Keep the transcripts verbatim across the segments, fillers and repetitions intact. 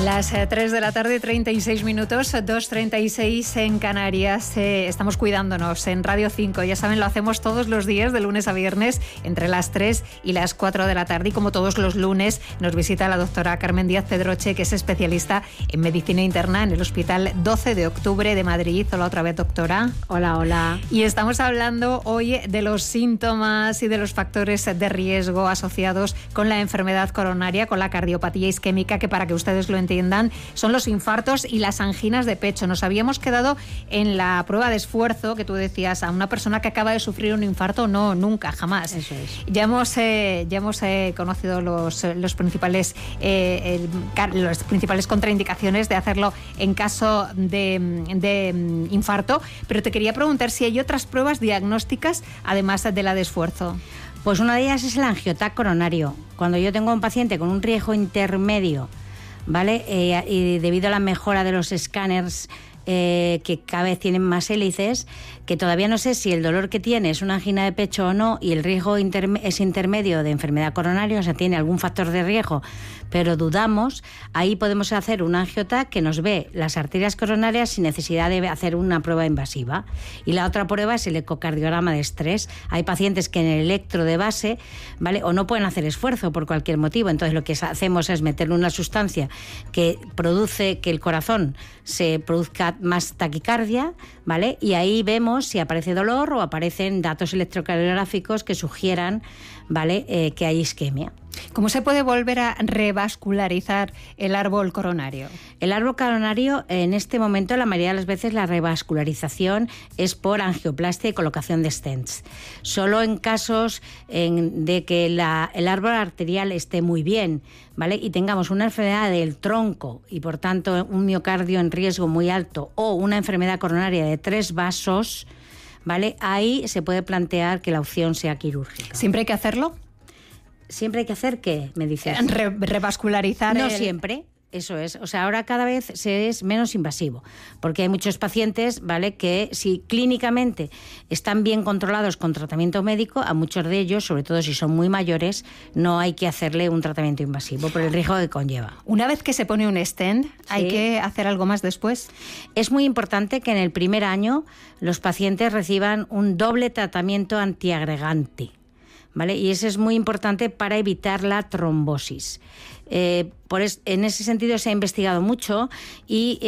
Las eh, tres de la tarde, treinta y seis minutos, dos treinta y seis en Canarias. Eh, estamos cuidándonos en Radio cinco. Ya saben, lo hacemos todos los días, de lunes a viernes, entre las tres y las cuatro de la tarde. Y como todos los lunes, nos visita la doctora Carmen Díaz Pedroche, que es especialista en medicina interna en el Hospital doce de octubre de Madrid. Hola otra vez, doctora. Hola, hola. Y estamos hablando hoy de los síntomas y de los factores de riesgo asociados con la enfermedad coronaria, con la cardiopatía isquémica, que para que ustedes lo entiendan, son los infartos y las anginas de pecho. Nos habíamos quedado en la prueba de esfuerzo que tú decías, a una persona que acaba de sufrir un infarto, no, nunca, jamás. Eso es. Ya hemos, eh, ya hemos eh, conocido los, los, principales, eh, el, los principales contraindicaciones de hacerlo en caso de, de infarto, pero te quería preguntar si hay otras pruebas diagnósticas además de la de esfuerzo. Pues una de ellas es el angiotac coronario. Cuando yo tengo un paciente con un riesgo intermedio, ¿vale? Eh, y debido a la mejora de los escáneres, eh, que cada vez tienen más hélices, que todavía no sé si el dolor que tiene es una angina de pecho o no, y el riesgo interme- es intermedio de enfermedad coronaria, o sea, tiene algún factor de riesgo, pero dudamos, ahí podemos hacer un angiotac que nos ve las arterias coronarias sin necesidad de hacer una prueba invasiva. Y la otra prueba es el ecocardiograma de estrés. Hay pacientes que en el electro de base, ¿vale?, o no pueden hacer esfuerzo por cualquier motivo, entonces lo que hacemos es meterle una sustancia que produce que el corazón se produzca más taquicardia, ¿vale? Y ahí vemos si aparece dolor o aparecen datos electrocardiográficos que sugieran, ¿vale?, eh, que hay isquemia. ¿Cómo se puede volver a revascularizar el árbol coronario? El árbol coronario, en este momento, la mayoría de las veces la revascularización es por angioplastia y colocación de stents. Solo en casos en, de que la, el árbol arterial esté muy bien, ¿vale?, y tengamos una enfermedad del tronco y, por tanto, un miocardio en riesgo muy alto o una enfermedad coronaria de tres vasos, ¿vale?, ahí se puede plantear que la opción sea quirúrgica. ¿Siempre hay que hacerlo? ¿Siempre hay que hacer qué? Me dices. Re- revascularizar. No el... siempre. Eso es. O sea, ahora cada vez se es menos invasivo, porque hay muchos pacientes, ¿vale?, que si clínicamente están bien controlados con tratamiento médico, a muchos de ellos, sobre todo si son muy mayores, no hay que hacerle un tratamiento invasivo por el riesgo que conlleva. Una vez que se pone un stent, ¿sí?, ¿hay que hacer algo más después? Es muy importante que en el primer año los pacientes reciban un doble tratamiento antiagregante, ¿vale? Y eso es muy importante para evitar la trombosis. Eh, por es, en ese sentido se ha investigado mucho y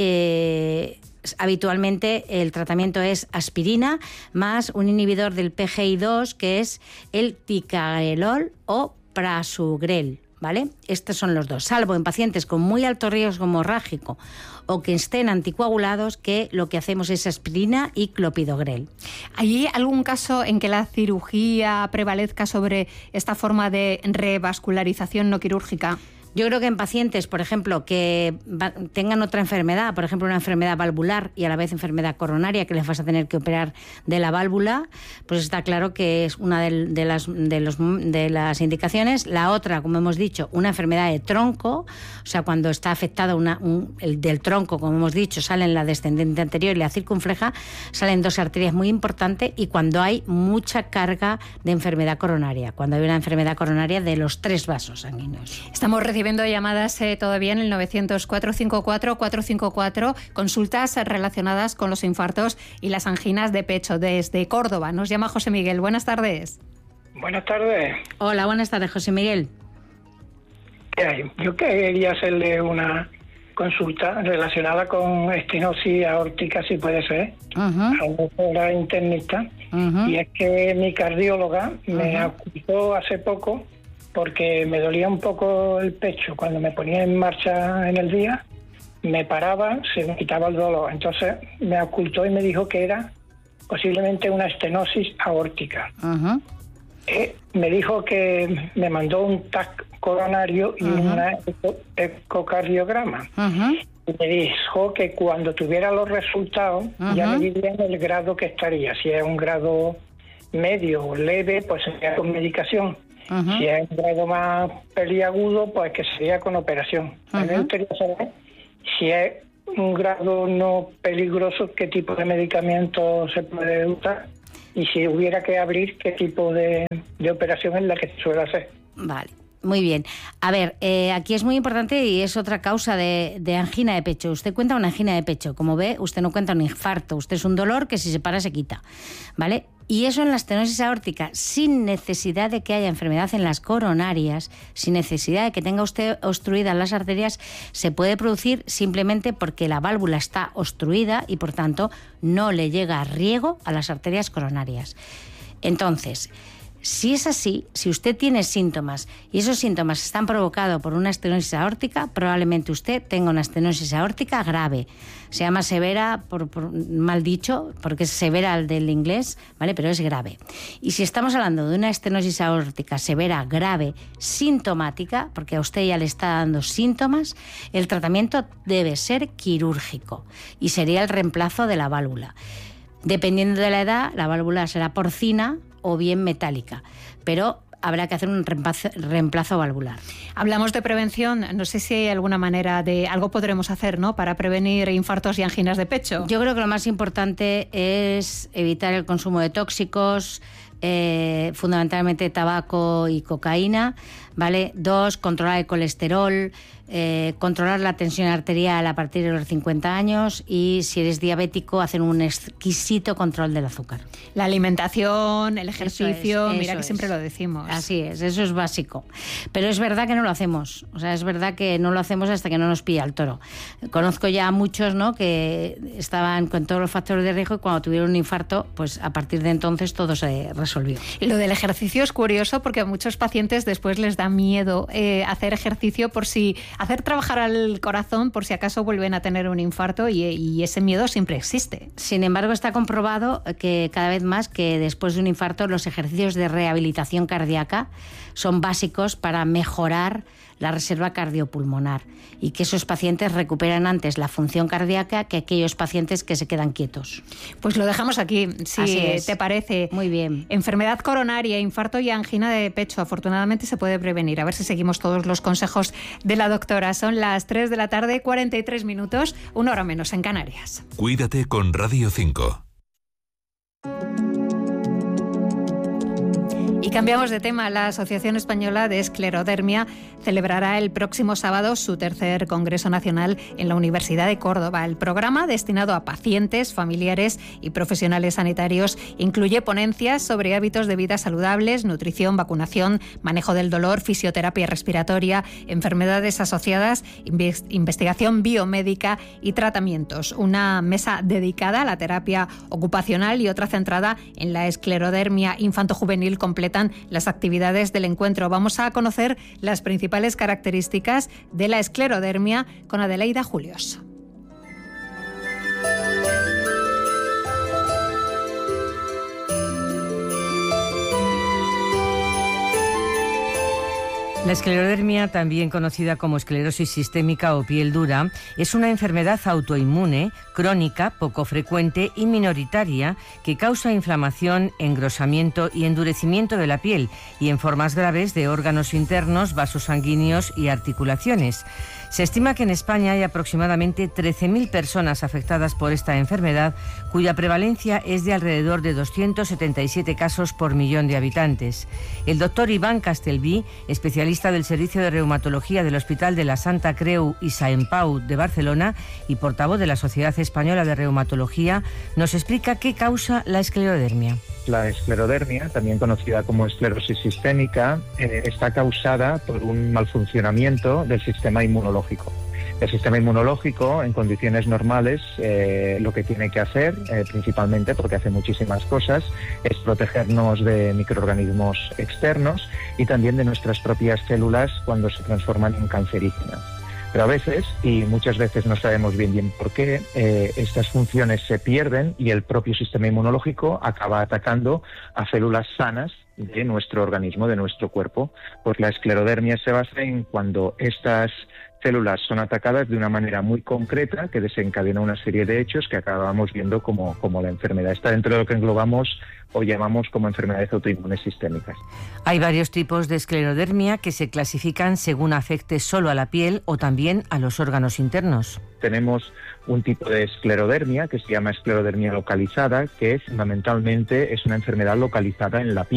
eh, habitualmente el tratamiento es aspirina más un inhibidor del P G I dos, que es el ticagrelol o prasugrel, ¿vale? Estos son los dos, salvo en pacientes con muy alto riesgo hemorrágico o que estén anticoagulados, que lo que hacemos es aspirina y clopidogrel. ¿Hay algún caso en que la cirugía prevalezca sobre esta forma de revascularización no quirúrgica? Yo creo que en pacientes, por ejemplo, que va, tengan otra enfermedad, por ejemplo, una enfermedad valvular y a la vez enfermedad coronaria, que les vas a tener que operar de la válvula, pues está claro que es una de, de, las, de, los, de las indicaciones. La otra, como hemos dicho, una enfermedad de tronco, o sea, cuando está afectada una, un, el del tronco, como hemos dicho, salen la descendente anterior y la circunfleja, salen dos arterias muy importantes, y cuando hay mucha carga de enfermedad coronaria, cuando hay una enfermedad coronaria de los tres vasos sanguíneos. Estamos recibiendo llamadas eh, todavía en el novecientos, cuatrocientos cincuenta y cuatro, cuatrocientos cincuenta y cuatro, consultas relacionadas con los infartos y las anginas de pecho. Desde Córdoba nos llama José Miguel. Buenas tardes. Buenas tardes. Hola, buenas tardes, José Miguel. ¿Qué hay? Yo quería hacerle una consulta relacionada con estenosis aórtica, si puede ser, uh-huh. a una internista, uh-huh. y es que mi cardióloga uh-huh. me ocultó hace poco porque me dolía un poco el pecho. Cuando me ponía en marcha en el día, me paraba, se me quitaba el dolor. Entonces me ocultó y me dijo que era posiblemente una estenosis aórtica. Uh-huh. Eh, me dijo que me mandó un T A C coronario y uh-huh. un eco, ecocardiograma. Uh-huh. Y me dijo que cuando tuviera los resultados uh-huh. ya me dirían el grado que estaría. Si es un grado medio o leve, pues sería con medicación. Uh-huh. Si es un grado más peliagudo, pues que sería con operación. Uh-huh. Me gustaría saber si es un grado no peligroso, qué tipo de medicamento se puede usar, y si hubiera que abrir, qué tipo de, de operación es la que se suele hacer. Vale. Muy bien. A ver, eh, aquí es muy importante y es otra causa de, de angina de pecho. Usted cuenta una angina de pecho. Como ve, usted no cuenta un infarto. Usted es un dolor que si se para se quita, ¿vale? Y eso en la estenosis aórtica, sin necesidad de que haya enfermedad en las coronarias, sin necesidad de que tenga usted obstruidas las arterias, se puede producir simplemente porque la válvula está obstruida y, por tanto, no le llega riego a las arterias coronarias. Entonces, si es así, si usted tiene síntomas y esos síntomas están provocados por una estenosis aórtica, probablemente usted tenga una estenosis aórtica grave. Se llama severa, por, por mal dicho, porque es severa el del inglés, ¿vale? Pero es grave. Y si estamos hablando de una estenosis aórtica severa, grave, sintomática, porque a usted ya le está dando síntomas, el tratamiento debe ser quirúrgico y sería el reemplazo de la válvula. Dependiendo de la edad, la válvula será porcina o bien metálica, pero habrá que hacer un reemplazo, reemplazo valvular. Hablamos de prevención, no sé si hay alguna manera de... Algo podremos hacer, ¿no?, para prevenir infartos y anginas de pecho. Yo creo que lo más importante es evitar el consumo de tóxicos, eh, fundamentalmente tabaco y cocaína, ¿vale? Dos, controlar el colesterol, eh, controlar la tensión arterial a partir de los cincuenta años y si eres diabético hacer un exquisito control del azúcar. La alimentación, el ejercicio, eso es, mira eso que siempre es. lo decimos. Así es, eso es básico. Pero es verdad que no lo hacemos, o sea, es verdad que no lo hacemos hasta que no nos pilla el toro. Conozco ya a muchos, ¿no?, que estaban con todos los factores de riesgo y cuando tuvieron un infarto, pues a partir de entonces todo se resolvió. Y lo del ejercicio es curioso porque a muchos pacientes después les da miedo eh, hacer ejercicio por si... hacer trabajar al corazón por si acaso vuelven a tener un infarto y, y ese miedo siempre existe. Sin embargo, está comprobado que cada vez más que después de un infarto los ejercicios de rehabilitación cardíaca son básicos para mejorar la reserva cardiopulmonar y que esos pacientes recuperan antes la función cardíaca que aquellos pacientes que se quedan quietos. Pues lo dejamos aquí, si te parece. Muy bien. Enfermedad coronaria, infarto y angina de pecho. Afortunadamente se puede prevenir. A ver si seguimos todos los consejos de la doctora. Son las tres de la tarde, cuarenta y tres minutos, una hora menos en Canarias. Cuídate con Radio cinco. Y cambiamos de tema. La Asociación Española de Esclerodermia celebrará el próximo sábado su tercer Congreso Nacional en la Universidad de Córdoba. El programa, destinado a pacientes, familiares y profesionales sanitarios, incluye ponencias sobre hábitos de vida saludables, nutrición, vacunación, manejo del dolor, fisioterapia respiratoria, enfermedades asociadas, investigación biomédica y tratamientos. Una mesa dedicada a la terapia ocupacional y otra centrada en la esclerodermia infantojuvenil completan las actividades del encuentro. Vamos a conocer las principales características de la esclerodermia con Adelaida Julios. La esclerodermia, también conocida como esclerosis sistémica o piel dura, es una enfermedad autoinmune, crónica, poco frecuente y minoritaria que causa inflamación, engrosamiento y endurecimiento de la piel y en formas graves de órganos internos, vasos sanguíneos y articulaciones. Se estima que en España hay aproximadamente trece mil personas afectadas por esta enfermedad, cuya prevalencia es de alrededor de doscientos setenta y siete casos por millón de habitantes. El doctor Iván Castelví, especialista del Servicio de Reumatología del Hospital de la Santa Creu i Sant Pau de Barcelona y portavoz de la Sociedad Española de Reumatología, nos explica qué causa la esclerodermia. La esclerodermia, también conocida como esclerosis sistémica, eh, está causada por un mal funcionamiento del sistema inmunológico. El sistema inmunológico, en condiciones normales, eh, lo que tiene que hacer, eh, principalmente porque hace muchísimas cosas, es protegernos de microorganismos externos y también de nuestras propias células cuando se transforman en cancerígenas. Pero a veces, y muchas veces no sabemos bien bien por qué, eh, estas funciones se pierden y el propio sistema inmunológico acaba atacando a células sanas de nuestro organismo, de nuestro cuerpo. Pues la esclerodermia se basa en cuando estas células son atacadas de una manera muy concreta que desencadena una serie de hechos que acabamos viendo como, como la enfermedad. Está dentro de lo que englobamos o llamamos como enfermedades autoinmunes sistémicas. Hay varios tipos de esclerodermia que se clasifican según afecte solo a la piel o también a los órganos internos. Tenemos un tipo de esclerodermia que se llama esclerodermia localizada, que fundamentalmente es una enfermedad localizada en la piel.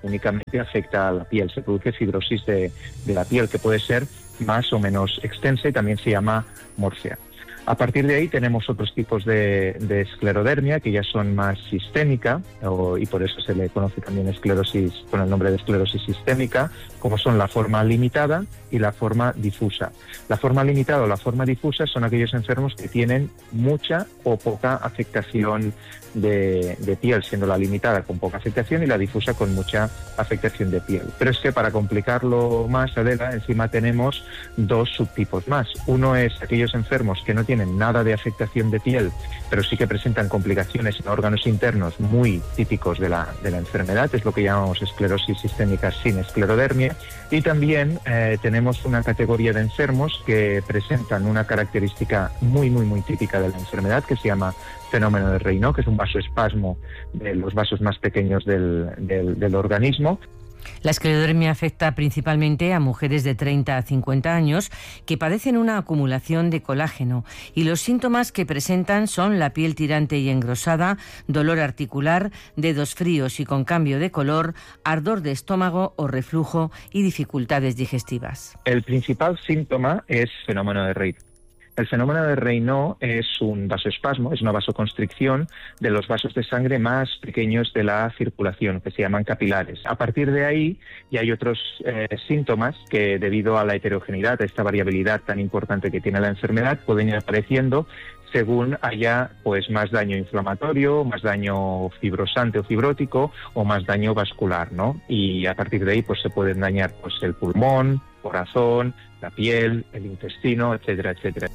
únicamente afecta a la piel, se produce fibrosis de, de la piel que puede ser más o menos extensa y también se llama morfea. A partir de ahí tenemos otros tipos de, de esclerodermia que ya son más sistémica o, y por eso se le conoce también esclerosis con el nombre de esclerosis sistémica, como son la forma limitada y la forma difusa. La forma limitada o la forma difusa son aquellos enfermos que tienen mucha o poca afectación de, de piel, siendo la limitada con poca afectación y la difusa con mucha afectación de piel. Pero es que para complicarlo más, Adela, encima tenemos dos subtipos más. Uno es aquellos enfermos que no tienen tienen nada de afectación de piel, pero sí que presentan complicaciones en órganos internos muy típicos de la, de la enfermedad, es lo que llamamos esclerosis sistémica sin esclerodermia. Y también eh, tenemos una categoría de enfermos que presentan una característica muy, muy, muy típica de la enfermedad, que se llama fenómeno de Raynaud, que es un vasoespasmo de los vasos más pequeños del, del, del organismo. La esclerodermia afecta principalmente a mujeres de treinta a cincuenta años que padecen una acumulación de colágeno y los síntomas que presentan son la piel tirante y engrosada, dolor articular, dedos fríos y con cambio de color, ardor de estómago o reflujo y dificultades digestivas. El principal síntoma es fenómeno de Raynaud. El fenómeno de Raynaud es un vasoespasmo, es una vasoconstricción de los vasos de sangre más pequeños de la circulación, que se llaman capilares. A partir de ahí ya hay otros eh, síntomas que, debido a la heterogeneidad, a esta variabilidad tan importante que tiene la enfermedad, pueden ir apareciendo según haya pues más daño inflamatorio, más daño fibrosante o fibrótico o más daño vascular, ¿no? Y a partir de ahí pues se pueden dañar pues el pulmón, corazón, la piel, el intestino, etcétera, etcétera.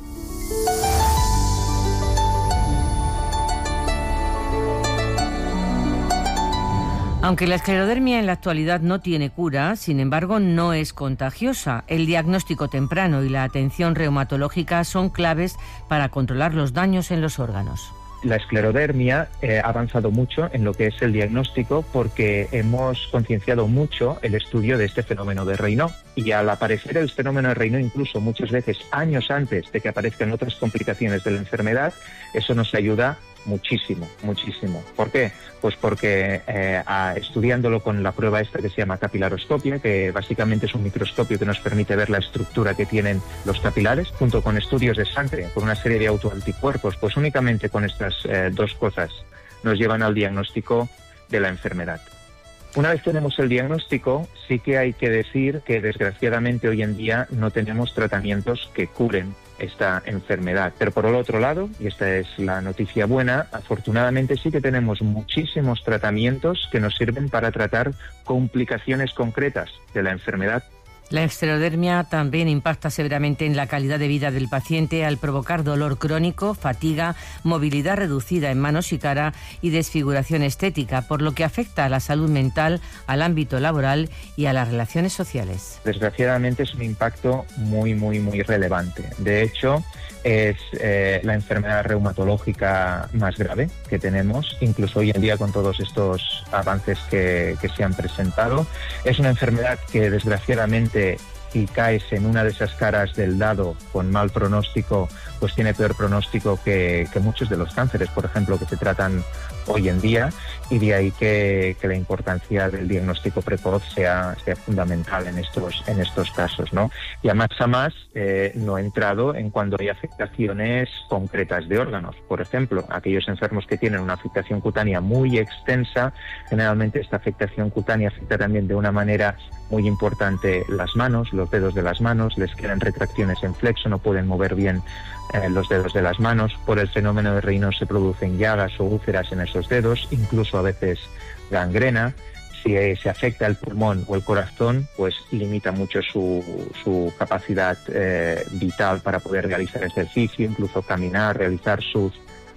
Aunque la esclerodermia en la actualidad no tiene cura, sin embargo no es contagiosa. El diagnóstico temprano y la atención reumatológica son claves para controlar los daños en los órganos. La esclerodermia eh, ha avanzado mucho en lo que es el diagnóstico porque hemos concienciado mucho el estudio de este fenómeno de Raynaud. Y al aparecer el fenómeno de Raynaud, incluso muchas veces años antes de que aparezcan otras complicaciones de la enfermedad, eso nos ayuda muchísimo, muchísimo. ¿Por qué? Pues porque eh, a, estudiándolo con la prueba esta que se llama capilaroscopia, que básicamente es un microscopio que nos permite ver la estructura que tienen los capilares, junto con estudios de sangre, con una serie de autoanticuerpos, pues únicamente con estas eh, dos cosas nos llevan al diagnóstico de la enfermedad. Una vez tenemos el diagnóstico, sí que hay que decir que desgraciadamente hoy en día no tenemos tratamientos que curen esta enfermedad. Pero por el otro lado, y esta es la noticia buena, afortunadamente sí que tenemos muchísimos tratamientos que nos sirven para tratar complicaciones concretas de la enfermedad. La esclerodermia también impacta severamente en la calidad de vida del paciente al provocar dolor crónico, fatiga, movilidad reducida en manos y cara y desfiguración estética, por lo que afecta a la salud mental, al ámbito laboral y a las relaciones sociales. Desgraciadamente es un impacto muy, muy, muy relevante. De hecho, es eh, la enfermedad reumatológica más grave que tenemos, incluso hoy en día con todos estos avances que, que se han presentado. Es una enfermedad que desgraciadamente, si caes en una de esas caras del dado con mal pronóstico, pues tiene peor pronóstico que, que muchos de los cánceres, por ejemplo, que se tratan hoy en día, y de ahí que, que la importancia del diagnóstico precoz sea, sea fundamental en estos, en estos casos, ¿no? Y a más a más eh, no he entrado en cuando hay afectaciones concretas de órganos. Por ejemplo, aquellos enfermos que tienen una afectación cutánea muy extensa, generalmente esta afectación cutánea afecta también de una manera muy importante las manos, los dedos de las manos, les quedan retracciones en flexo, no pueden mover bien eh, los dedos de las manos. Por el fenómeno de Raynaud se producen llagas o úlceras en esos dedos, incluso a veces gangrena. Si eh, se afecta el pulmón o el corazón, pues limita mucho su, su capacidad eh, vital para poder realizar ejercicio, incluso caminar, realizar sus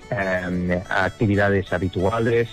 eh, actividades habituales.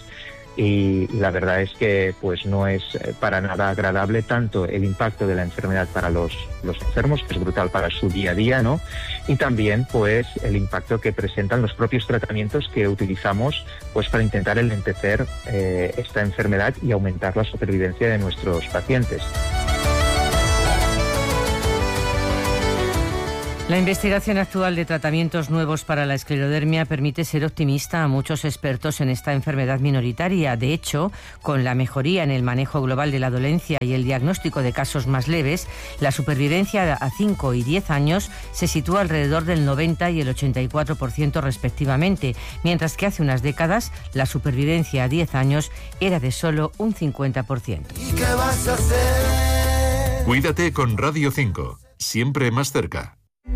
Y la verdad es que pues no es para nada agradable tanto el impacto de la enfermedad para los, los enfermos, que es brutal para su día a día, ¿no? Y también pues el impacto que presentan los propios tratamientos que utilizamos pues para intentar enlentecer eh, esta enfermedad y aumentar la supervivencia de nuestros pacientes. La investigación actual de tratamientos nuevos para la esclerodermia permite ser optimista a muchos expertos en esta enfermedad minoritaria. De hecho, con la mejoría en el manejo global de la dolencia y el diagnóstico de casos más leves, la supervivencia a cinco y diez años se sitúa alrededor del noventa y el ochenta y cuatro por ciento respectivamente, mientras que hace unas décadas la supervivencia a diez años era de solo un cincuenta por ciento. ¿Y qué vas a hacer? Cuídate con Radio cinco, siempre más cerca.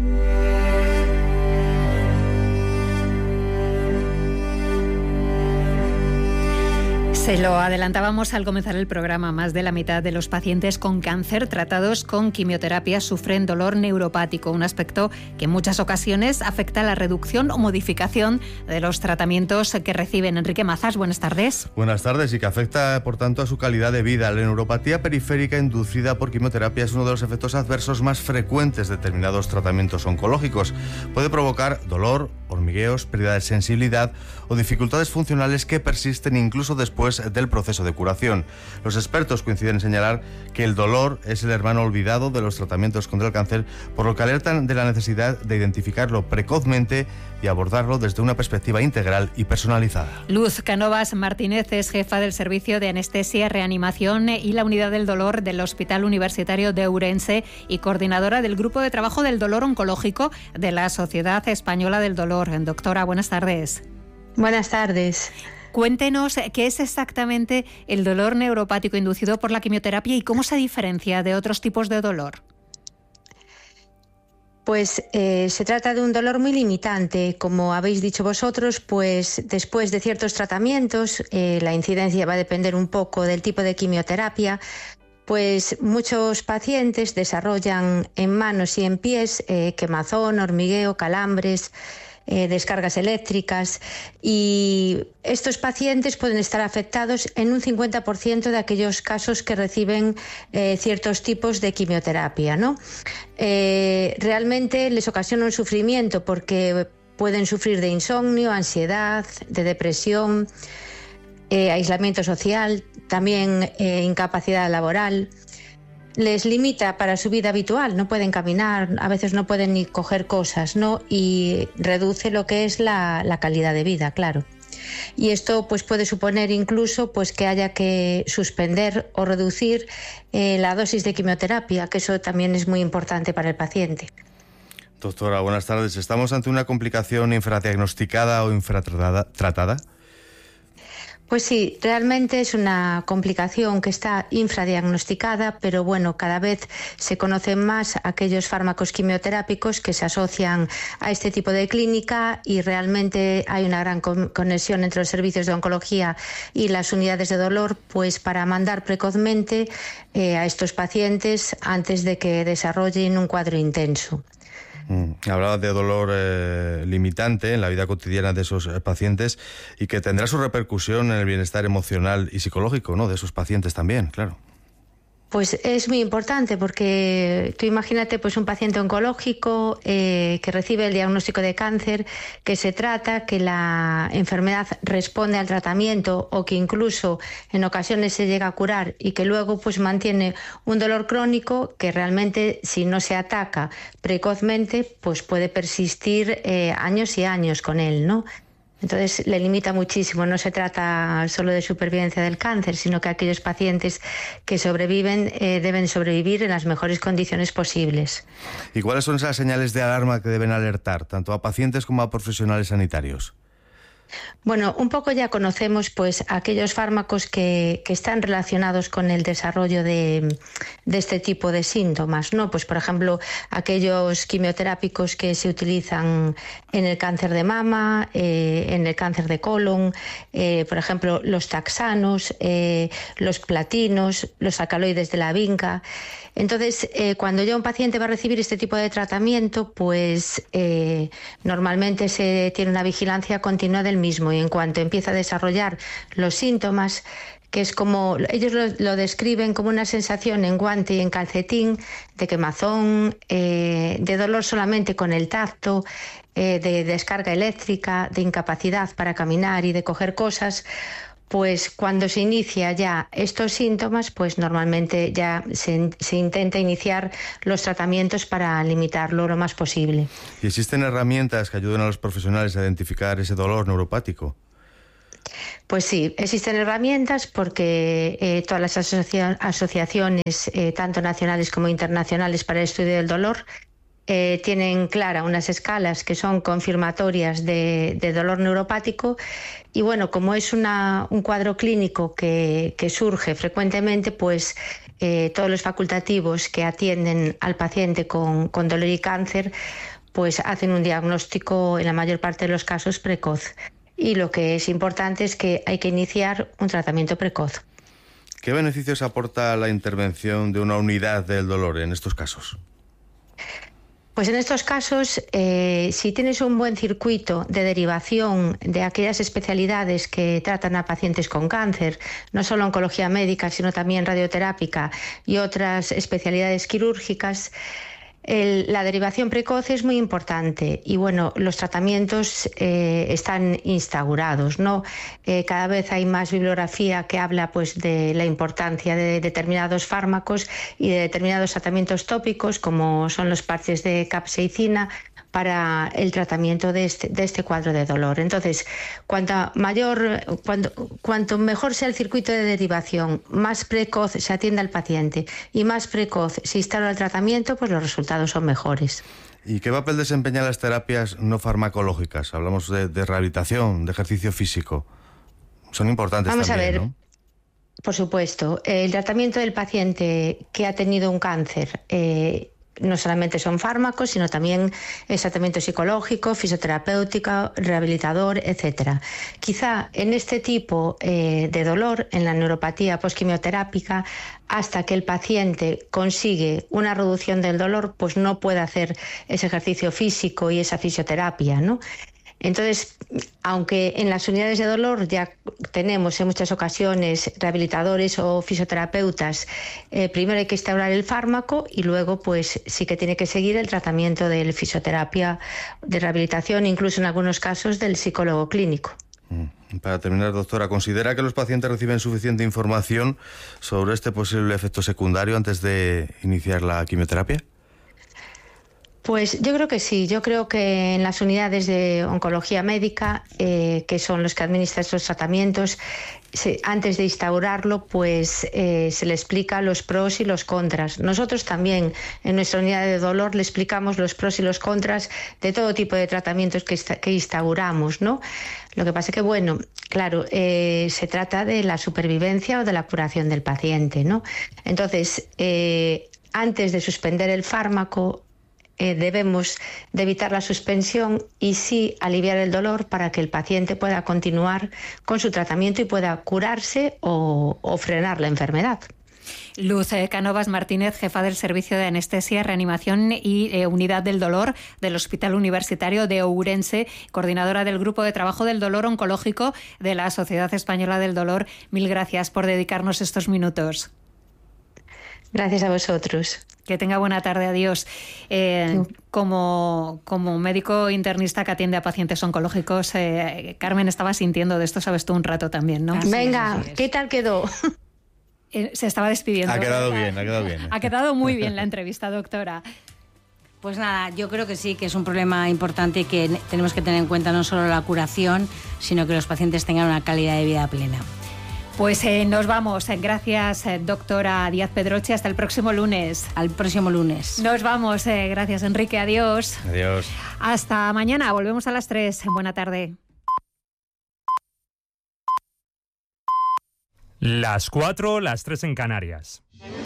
Se lo adelantábamos al comenzar el programa. Más de la mitad de los pacientes con cáncer tratados con quimioterapia sufren dolor neuropático, un aspecto que en muchas ocasiones afecta a la reducción o modificación de los tratamientos que reciben. Enrique Mazas, buenas tardes. Buenas tardes, y que afecta, por tanto, a su calidad de vida. La neuropatía periférica inducida por quimioterapia es uno de los efectos adversos más frecuentes de determinados tratamientos oncológicos. Puede provocar dolor, hormigueos, pérdida de sensibilidad o dificultades funcionales que persisten incluso después del proceso de curación. Los expertos coinciden en señalar que el dolor es el hermano olvidado de los tratamientos contra el cáncer, por lo que alertan de la necesidad de identificarlo precozmente y abordarlo desde una perspectiva integral y personalizada. Luz Canovas Martínez es jefa del Servicio de Anestesia, Reanimación y la Unidad del Dolor del Hospital Universitario de Ourense y coordinadora del Grupo de Trabajo del Dolor Oncológico de la Sociedad Española del Dolor. Doctora, buenas tardes. Buenas tardes. Cuéntenos qué es exactamente el dolor neuropático inducido por la quimioterapia y cómo se diferencia de otros tipos de dolor. Pues eh, se trata de un dolor muy limitante. Como habéis dicho vosotros, pues después de ciertos tratamientos, eh, la incidencia va a depender un poco del tipo de quimioterapia, pues muchos pacientes desarrollan en manos y en pies eh, quemazón, hormigueo, calambres, Eh, descargas eléctricas, y estos pacientes pueden estar afectados en un cincuenta por ciento de aquellos casos que reciben eh, ciertos tipos de quimioterapia, ¿no? Eh, realmente les ocasiona un sufrimiento porque pueden sufrir de insomnio, ansiedad, de depresión, eh, aislamiento social, también eh, incapacidad laboral. Les limita para su vida habitual, no pueden caminar, a veces no pueden ni coger cosas, ¿no? Y reduce lo que es la, la calidad de vida, claro. Y esto pues puede suponer incluso pues que haya que suspender o reducir eh, la dosis de quimioterapia, que eso también es muy importante para el paciente. Doctora, buenas tardes. ¿Estamos ante una complicación infradiagnosticada o infratratada? Pues sí, realmente es una complicación que está infradiagnosticada, pero bueno, cada vez se conocen más aquellos fármacos quimioterápicos que se asocian a este tipo de clínica, y realmente hay una gran conexión entre los servicios de oncología y las unidades de dolor, pues para mandar precozmente eh, a estos pacientes antes de que desarrollen un cuadro intenso. Mm. Hablaba de dolor eh, limitante en la vida cotidiana de esos eh, pacientes, y que tendrá su repercusión en el bienestar emocional y psicológico, ¿no?, de esos pacientes también, claro. Pues es muy importante, porque tú imagínate pues un paciente oncológico eh, que recibe el diagnóstico de cáncer, que se trata, que la enfermedad responde al tratamiento o que incluso en ocasiones se llega a curar, y que luego pues mantiene un dolor crónico que realmente, si no se ataca precozmente, pues puede persistir eh, años y años con él, ¿no? Entonces le limita muchísimo. No se trata solo de supervivencia del cáncer, sino que aquellos pacientes que sobreviven eh, deben sobrevivir en las mejores condiciones posibles. ¿Y cuáles son esas señales de alarma que deben alertar tanto a pacientes como a profesionales sanitarios? Bueno, un poco ya conocemos pues aquellos fármacos que, que están relacionados con el desarrollo de, de este tipo de síntomas, ¿no? Pues por ejemplo, aquellos quimioterápicos que se utilizan en el cáncer de mama, eh, en el cáncer de colon, eh, por ejemplo, los taxanos, eh, los platinos, los alcaloides de la vinca. Entonces, eh, cuando ya un paciente va a recibir este tipo de tratamiento, pues eh, normalmente se tiene una vigilancia continua del mismo, y en cuanto empieza a desarrollar los síntomas, que es como, ellos lo, lo describen como una sensación en guante y en calcetín, de quemazón, eh, de dolor solamente con el tacto, eh, de descarga eléctrica, de incapacidad para caminar y de coger cosas, pues cuando se inicia ya estos síntomas, pues normalmente ya se, se intenta iniciar los tratamientos para limitarlo lo más posible. ¿Y existen herramientas que ayuden a los profesionales a identificar ese dolor neuropático? Pues sí, existen herramientas porque eh, todas las asocia- asociaciones, eh, tanto nacionales como internacionales para el estudio del dolor, eh, tienen clara unas escalas que son confirmatorias de, de dolor neuropático. Y bueno, como es una, un cuadro clínico que, que surge frecuentemente, pues eh, todos los facultativos que atienden al paciente con, con dolor y cáncer, pues hacen un diagnóstico en la mayor parte de los casos precoz. Y lo que es importante es que hay que iniciar un tratamiento precoz. ¿Qué beneficios aporta la intervención de una unidad del dolor en estos casos? Pues en estos casos, eh, si tienes un buen circuito de derivación de aquellas especialidades que tratan a pacientes con cáncer, no solo oncología médica, sino también radioterápica y otras especialidades quirúrgicas, El, la derivación precoz es muy importante y bueno, los tratamientos eh, están instaurados, ¿no? Eh, cada vez hay más bibliografía que habla pues de la importancia de determinados fármacos y de determinados tratamientos tópicos, como son los parches de capsaicina, para el tratamiento de este, de este cuadro de dolor. Entonces, cuanto mayor, cuanto, cuanto mejor sea el circuito de derivación, más precoz se atiende al paciente y más precoz se instaura el tratamiento, pues los resultados son mejores. ¿Y qué papel desempeñan las terapias no farmacológicas? Hablamos de, de rehabilitación, de ejercicio físico. Son importantes Vamos también, a ver, ¿no? Por supuesto. El tratamiento del paciente que ha tenido un cáncer eh, no solamente son fármacos, sino también es tratamiento psicológico, fisioterapéutico, rehabilitador, etcétera. Quizá en este tipo eh, de dolor, en la neuropatía postquimioterápica, hasta que el paciente consigue una reducción del dolor, pues no puede hacer ese ejercicio físico y esa fisioterapia, ¿no? Entonces, aunque en las unidades de dolor ya tenemos en muchas ocasiones rehabilitadores o fisioterapeutas, eh, primero hay que instaurar el fármaco y luego pues sí que tiene que seguir el tratamiento de fisioterapia, de rehabilitación, incluso en algunos casos del psicólogo clínico. Para terminar, doctora, ¿considera que los pacientes reciben suficiente información sobre este posible efecto secundario antes de iniciar la quimioterapia? Pues yo creo que sí, yo creo que en las unidades de oncología médica, eh, que son los que administran estos tratamientos, se, antes de instaurarlo, pues eh, se le explica los pros y los contras. Nosotros también en nuestra unidad de dolor le explicamos los pros y los contras de todo tipo de tratamientos que, que instauramos, ¿no? Lo que pasa es que, bueno, claro, eh, se trata de la supervivencia o de la curación del paciente, ¿no? Entonces, eh, antes de suspender el fármaco, Eh, debemos de evitar la suspensión y sí aliviar el dolor para que el paciente pueda continuar con su tratamiento y pueda curarse o, o frenar la enfermedad. Luz eh, Cánovas Martínez, jefa del Servicio de Anestesia, Reanimación y eh, Unidad del Dolor del Hospital Universitario de Ourense, coordinadora del Grupo de Trabajo del Dolor Oncológico de la Sociedad Española del Dolor. Mil gracias por dedicarnos estos minutos. Gracias a vosotros. Que tenga buena tarde, adiós. Eh, sí. como, como médico internista que atiende a pacientes oncológicos, eh, Carmen estaba sintiendo de esto, sabes tú, un rato también, ¿no? Así Venga, es, es. ¿Qué tal quedó? Eh, se estaba despidiendo. Ha quedado bien, ha quedado bien. Ha quedado muy bien la entrevista, doctora. Pues nada, yo creo que sí, que es un problema importante y que tenemos que tener en cuenta no solo la curación, sino que los pacientes tengan una calidad de vida plena. Pues eh, nos vamos. Gracias, eh, doctora Díaz Pedroche. Hasta el próximo lunes. Al próximo lunes. Nos vamos. Eh, gracias, Enrique. Adiós. Adiós. Hasta mañana. Volvemos a las tres. Buena tarde. Las cuatro, las tres en Canarias.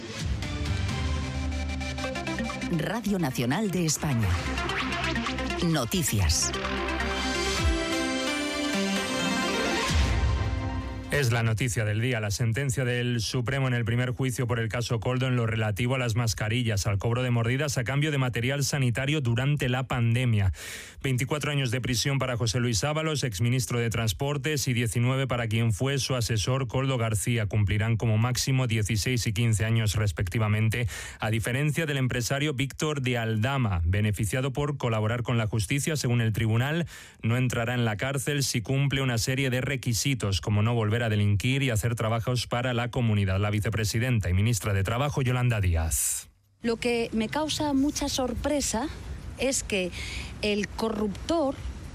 Radio Nacional de España. Noticias. Es la noticia del día, la sentencia del Supremo en el primer juicio por el caso Koldo en lo relativo a las mascarillas, al cobro de mordidas a cambio de material sanitario durante la pandemia. veinticuatro años de prisión para José Luis Ábalos, exministro de Transportes, y diecinueve para quien fue su asesor Koldo García. Cumplirán como máximo dieciséis y quince años respectivamente, a diferencia del empresario Víctor de Aldama, beneficiado por colaborar con la justicia. Según el tribunal, no entrará en la cárcel si cumple una serie de requisitos, como no volver a a delinquir y hacer trabajos para la comunidad. La vicepresidenta y ministra de Trabajo, Yolanda Díaz. Lo que me causa mucha sorpresa es que el corruptor,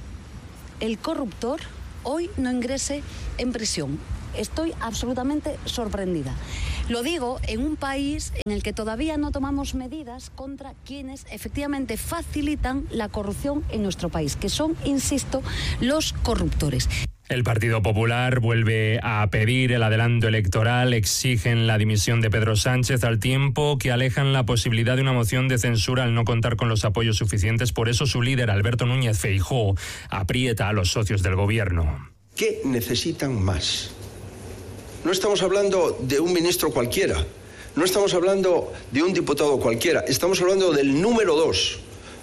el corruptor hoy no ingrese en prisión. Estoy absolutamente sorprendida. Lo digo en un país en el que todavía no tomamos medidas contra quienes efectivamente facilitan la corrupción en nuestro país, que son, insisto, los corruptores. El Partido Popular vuelve a pedir el adelanto electoral, exigen la dimisión de Pedro Sánchez al tiempo que alejan la posibilidad de una moción de censura al no contar con los apoyos suficientes. Por eso su líder, Alberto Núñez Feijóo, aprieta a los socios del gobierno. ¿Qué necesitan más? No estamos hablando de un ministro cualquiera, no estamos hablando de un diputado cualquiera, estamos hablando del número dos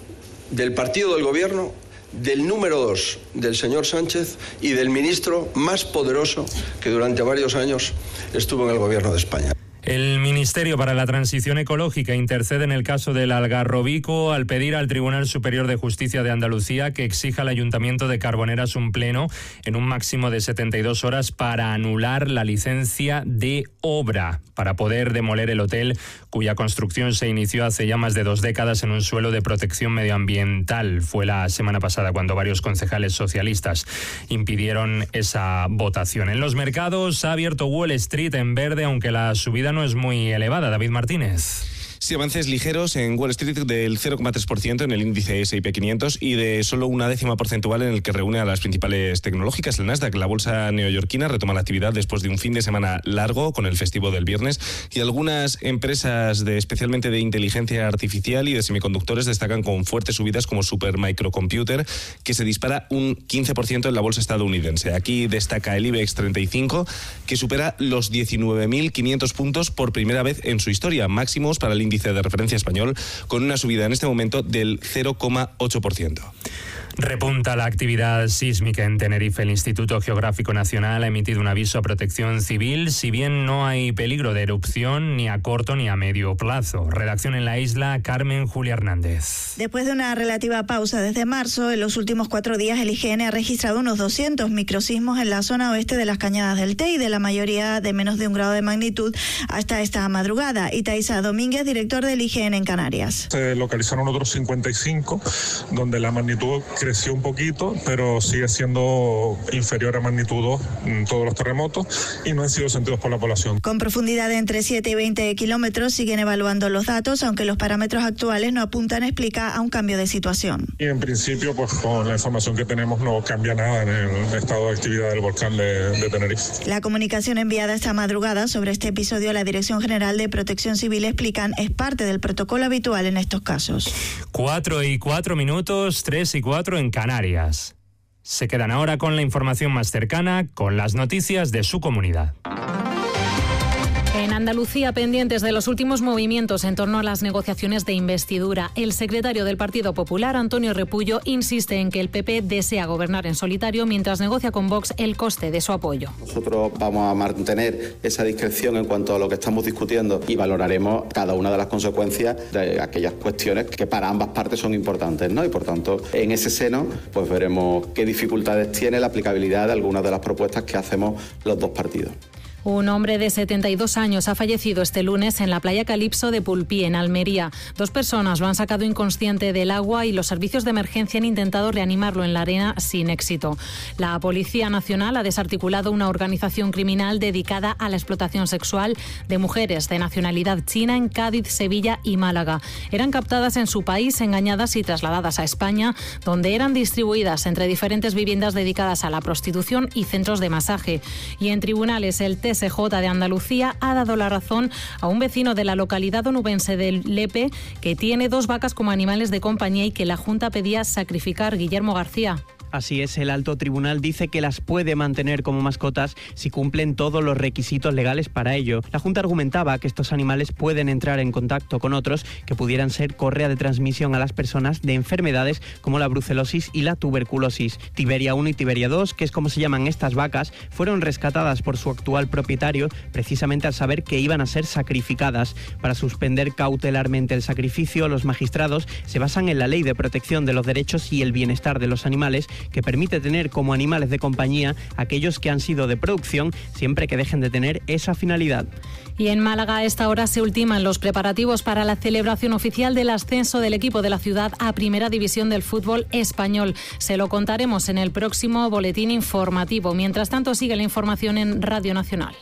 del partido del gobierno, del número dos del señor Sánchez y del ministro más poderoso que durante varios años estuvo en el gobierno de España. El Ministerio para la Transición Ecológica intercede en el caso del Algarrobico al pedir al Tribunal Superior de Justicia de Andalucía que exija al Ayuntamiento de Carboneras un pleno en un máximo de setenta y dos horas para anular la licencia de obra para poder demoler el hotel cuya construcción se inició hace ya más de dos décadas en un suelo de protección medioambiental. Fue la semana pasada cuando varios concejales socialistas impidieron esa votación. En los mercados ha abierto Wall Street en verde, aunque la subida no es muy elevada. David Martínez. Sí, avances ligeros en Wall Street del cero coma tres por ciento en el índice ese y pe quinientos y de solo una décima porcentual en el que reúne a las principales tecnológicas. El Nasdaq, la bolsa neoyorquina, retoma la actividad después de un fin de semana largo con el festivo del viernes y algunas empresas de especialmente de inteligencia artificial y de semiconductores destacan con fuertes subidas como Supermicrocomputer, que se dispara un quince por ciento en la bolsa estadounidense. Aquí destaca el IBEX treinta y cinco, que supera los diecinueve mil quinientos puntos por primera vez en su historia, máximos para el índice de referencia español, con una subida en este momento del cero coma ocho por ciento. Repunta la actividad sísmica en Tenerife. El Instituto Geográfico Nacional ha emitido un aviso a protección civil, si bien no hay peligro de erupción ni a corto ni a medio plazo. Redacción en la isla, Carmen Julia Hernández. Después de una relativa pausa desde marzo, en los últimos cuatro días el I G N ha registrado unos doscientos microsismos en la zona oeste de las Cañadas del Teide, la mayoría de menos de un grado de magnitud hasta esta madrugada. Itaiza Domínguez, director del I G N en Canarias. Se localizaron otros cincuenta y cinco, donde la magnitud creció un poquito, pero sigue siendo inferior a magnitud dos en todos los terremotos y no han sido sentidos por la población. Con profundidad de entre siete y veinte kilómetros siguen evaluando los datos, aunque los parámetros actuales no apuntan, explica, a un cambio de situación. Y en principio, pues con la información que tenemos no cambia nada en el estado de actividad del volcán de, de Tenerife. La comunicación enviada esta madrugada sobre este episodio a la Dirección General de Protección Civil, explican, es parte del protocolo habitual en estos casos. Cuatro y cuatro minutos, tres y cuatro en Canarias. Se quedan ahora con la información más cercana, con las noticias de su comunidad. En Andalucía, pendientes de los últimos movimientos en torno a las negociaciones de investidura, el secretario del Partido Popular, Antonio Repullo, insiste en que el P P desea gobernar en solitario mientras negocia con Vox el coste de su apoyo. Nosotros vamos a mantener esa discreción en cuanto a lo que estamos discutiendo y valoraremos cada una de las consecuencias de aquellas cuestiones que para ambas partes son importantes, ¿no? Y por tanto, en ese seno, pues veremos qué dificultades tiene la aplicabilidad de algunas de las propuestas que hacemos los dos partidos. Un hombre de setenta y dos años ha fallecido este lunes en la playa Calipso de Pulpí, en Almería. Dos personas lo han sacado inconsciente del agua y los servicios de emergencia han intentado reanimarlo en la arena sin éxito. La Policía Nacional ha desarticulado una organización criminal dedicada a la explotación sexual de mujeres de nacionalidad china en Cádiz, Sevilla y Málaga. Eran captadas en su país, engañadas y trasladadas a España, donde eran distribuidas entre diferentes viviendas dedicadas a la prostitución y centros de masaje. Y en tribunales, el T S J de Andalucía ha dado la razón a un vecino de la localidad onubense del Lepe que tiene dos vacas como animales de compañía y que la Junta pedía sacrificar. Guillermo García. Así es, el alto tribunal dice que las puede mantener como mascotas si cumplen todos los requisitos legales para ello. La Junta argumentaba que estos animales pueden entrar en contacto con otros que pudieran ser correa de transmisión a las personas de enfermedades como la brucelosis y la tuberculosis. Tiberia uno y Tiberia dos, que es como se llaman estas vacas, fueron rescatadas por su actual propietario precisamente al saber que iban a ser sacrificadas. Para suspender cautelarmente el sacrificio, los magistrados se basan en la Ley de Protección de los Derechos y el Bienestar de los Animales, que permite tener como animales de compañía aquellos que han sido de producción, siempre que dejen de tener esa finalidad. Y en Málaga a esta hora se ultiman los preparativos para la celebración oficial del ascenso del equipo de la ciudad a Primera División del fútbol español. Se lo contaremos en el próximo boletín informativo. Mientras tanto, sigue la información en Radio Nacional.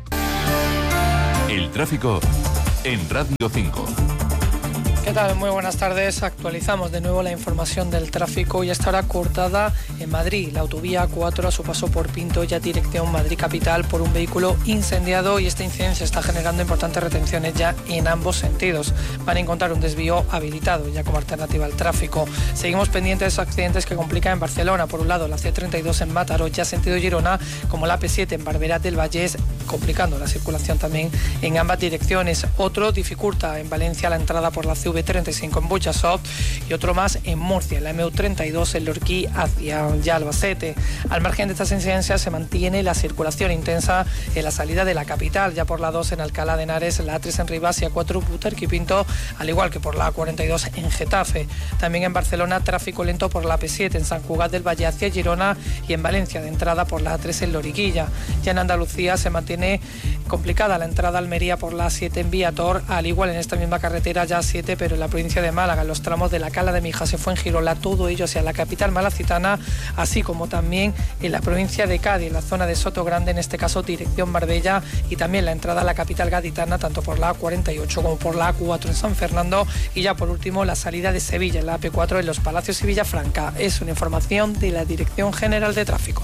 El tráfico en Radio cinco. ¿Qué tal? Muy buenas tardes. Actualizamos de nuevo la información del tráfico y esta hora cortada en Madrid. La autovía A cuatro a su paso por Pinto, ya dirección Madrid Capital, por un vehículo incendiado, y esta incidencia está generando importantes retenciones ya en ambos sentidos. Van a encontrar un desvío habilitado ya como alternativa al tráfico. Seguimos pendientes de esos accidentes que complican en Barcelona. Por un lado, la C treinta y dos en Mataró, ya sentido Girona, como la A P siete en Barberá del Vallés, complicando la circulación también en ambas direcciones. Otro dificulta en Valencia la entrada por la C V treinta y cinco en Buchasot, y otro más en Murcia, en la M U treinta y dos en Lorquí hacia ya Albacete. Al margen de estas incidencias se mantiene la circulación intensa en la salida de la capital, ya por la dos en Alcalá de Henares, la A tres en Rivas y A cuatro Butarque y Pinto, al igual que por la A cuarenta y dos en Getafe. También en Barcelona, tráfico lento por la A P siete en San Cugat del Valle hacia Girona, y en Valencia de entrada por la A tres en Loriguilla. Ya en Andalucía se mantiene complicada la entrada a Almería por la A siete en Viator, al igual en esta misma carretera ya A siete, pero en la provincia de Málaga, en los tramos de la Cala de Mijas y Fuengirola, todo ello hacia la capital malacitana, así como también en la provincia de Cádiz, en la zona de Sotogrande, en este caso dirección Marbella, y también la entrada a la capital gaditana, tanto por la A cuarenta y ocho como por la A cuatro en San Fernando, y ya por último la salida de Sevilla, en la A P cuatro en Los Palacios y Villafranca. Es una información de la Dirección General de Tráfico.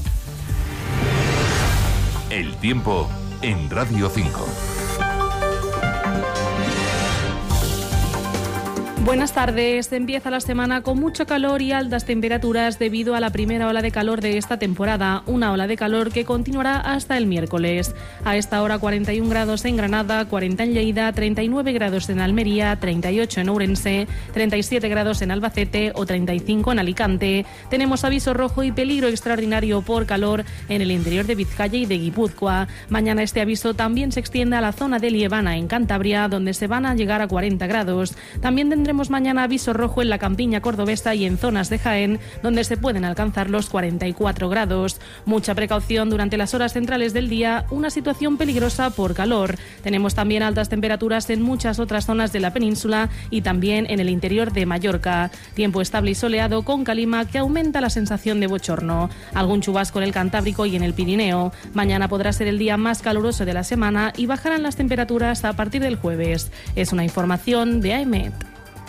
El tiempo en Radio cinco. Buenas tardes. Empieza la semana con mucho calor y altas temperaturas debido a la primera ola de calor de esta temporada, una ola de calor que continuará hasta el miércoles. A esta hora cuarenta y un grados en Granada, cuarenta en Lleida, treinta y nueve grados en Almería, treinta y ocho en Ourense, treinta y siete grados en Albacete o treinta y cinco en Alicante. Tenemos aviso rojo y peligro extraordinario por calor en el interior de Vizcaya y de Guipúzcoa. Mañana este aviso también se extiende a la zona de Liebana en Cantabria, donde se van a llegar a cuarenta grados. También tendremos mañana aviso rojo en la campiña cordobesa y en zonas de Jaén, donde se pueden alcanzar los cuarenta y cuatro grados. Mucha precaución durante las horas centrales del día, una situación peligrosa por calor. Tenemos también altas temperaturas en muchas otras zonas de la península y también en el interior de Mallorca. Tiempo estable y soleado con calima que aumenta la sensación de bochorno. Algún chubasco en el Cantábrico y en el Pirineo. Mañana podrá ser el día más caluroso de la semana y bajarán las temperaturas a partir del jueves. Es una información de A E M E T.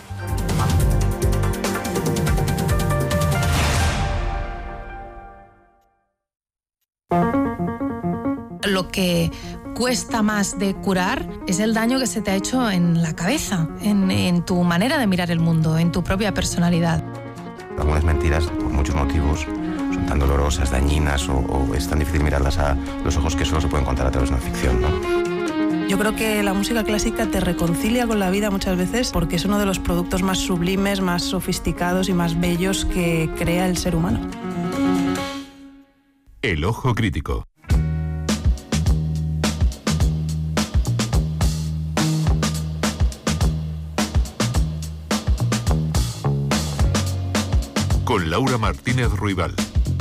Lo que cuesta más de curar es el daño que se te ha hecho en la cabeza, en, en tu manera de mirar el mundo, en tu propia personalidad. Algunas mentiras, por muchos motivos, son tan dolorosas, dañinas o, o es tan difícil mirarlas a los ojos que solo se pueden contar a través de una ficción, ¿no? Yo creo que la música clásica te reconcilia con la vida muchas veces porque es uno de los productos más sublimes, más sofisticados y más bellos que crea el ser humano. El ojo crítico. Con Laura Martínez Ruibal.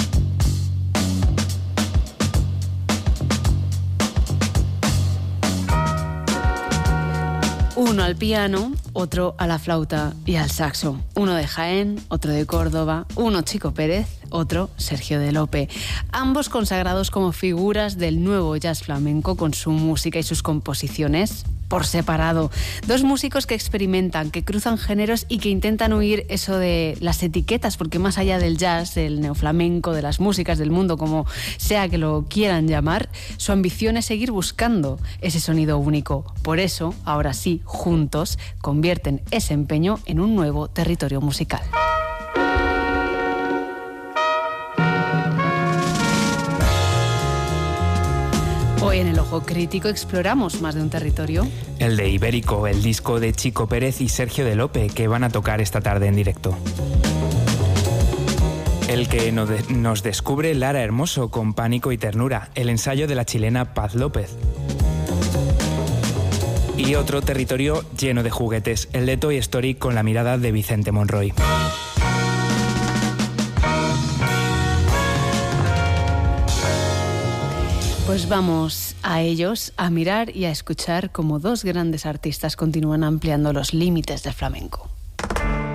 Uno al piano, otro a la flauta y al saxo. Uno de Jaén, otro de Córdoba, uno Chico Pérez, otro Sergio de Lope. Ambos consagrados como figuras del nuevo jazz flamenco con su música y sus composiciones por separado. Dos músicos que experimentan, que cruzan géneros y que intentan huir eso de las etiquetas, porque más allá del jazz, del neoflamenco, de las músicas del mundo, como sea que lo quieran llamar, su ambición es seguir buscando ese sonido único. Por eso, ahora sí, juntos, convierten ese empeño en un nuevo territorio musical. Hoy en El Ojo Crítico exploramos más de un territorio. El de Ibérico, el disco de Chico Pérez y Sergio de Lope, que van a tocar esta tarde en directo. El que nos descubre Lara Hermoso con Pánico y Ternura, el ensayo de la chilena Paz López. Y otro territorio lleno de juguetes, el de Toy Story con la mirada de Vicente Monroy. Pues vamos a ellos, a mirar y a escuchar cómo dos grandes artistas continúan ampliando los límites del flamenco.